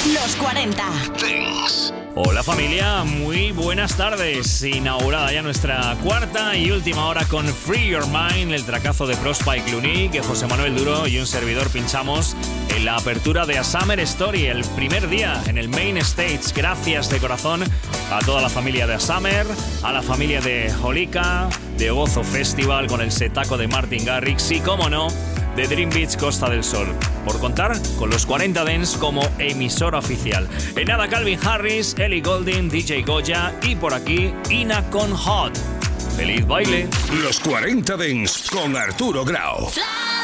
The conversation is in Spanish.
Los 40 Dance. Hola familia, muy buenas tardes. Inaugurada ya nuestra cuarta y última hora con Free Your Mind, el tracazo de Prospa y Cluny, que José Manuel Duro y un servidor pinchamos en la apertura de A Summer Story, el primer día en el Main Stage. Gracias de corazón a toda la familia de A Summer, a la familia de Holika, de Gozo Festival con el setaco de Martin Garrix y, cómo no, de Dream Beach Costa del Sol, por contar con los 40 Dance como emisora oficial. En nada, Calvin Harris, Ellie Goulding, DJ Goya y por aquí Ina con Hot. ¡Feliz baile! Los 40 Dance con Arturo Grau.